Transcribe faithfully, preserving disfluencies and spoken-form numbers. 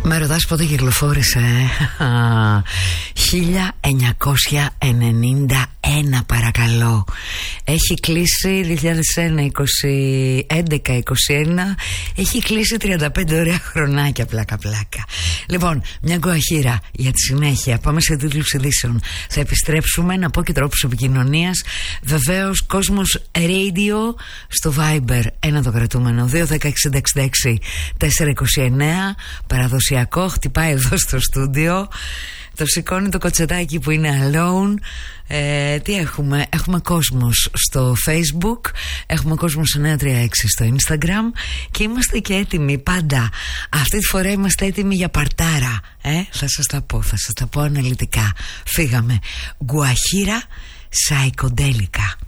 Με ρωτάς πότε κυκλοφόρησε ε? χίλια εννιακόσια ενενήντα ένα, παρακαλώ. Έχει κλείσει δύο χιλιάδες ένα, είκοσι έντεκα είκοσι ένα. Έχει κλείσει τριάντα πέντε ωραία χρονάκια. Πλάκα πλάκα. Λοιπόν, μια γκουαχύρα για τη συνέχεια. Πάμε σε τίτλους ειδήσεων. Θα επιστρέψουμε να πω και τρόπους επικοινωνίας. Βεβαίως, Κόσμος Radio στο Viber, ένα το κρατούμενο δύο δέκα εξήντα εξήντα έξι τετρακόσια είκοσι εννέα. Παραδοσιακό, χτυπάει εδώ στο στούντιο. Το σηκώνει το κοτσετάκι που είναι alone. ε, Τι έχουμε? Έχουμε Κόσμος στο Facebook, έχουμε Κόσμος εννιακόσια τριάντα έξι στο Instagram. Και είμαστε και έτοιμοι πάντα. Αυτή τη φορά είμαστε έτοιμοι για παρτάρα ε? Θα σας τα πω, θα σας τα πω αναλυτικά. Φύγαμε. Γκουαχύρα σαϊκοντέλικα.